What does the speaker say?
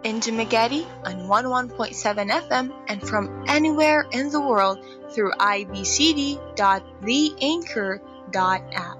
in Dumaguete on 11.7 FM and from anywhere in the world through ibcd.theanchor.app.